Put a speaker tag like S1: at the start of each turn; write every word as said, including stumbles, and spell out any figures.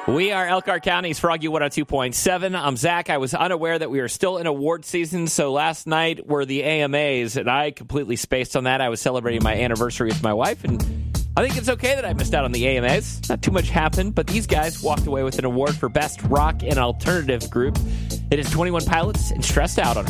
S1: We are Elkhart County's Froggy one oh two point seven. I'm Zach. I was unaware that we were still in award season, so last night were the A M As, and I completely spaced on that. I was celebrating my anniversary with my wife, and I think it's okay that I missed out on the A M As. Not too much happened, but these guys walked away with an award for Best Rock and Alternative Group. It is twenty-one Pilots and Stressed Out on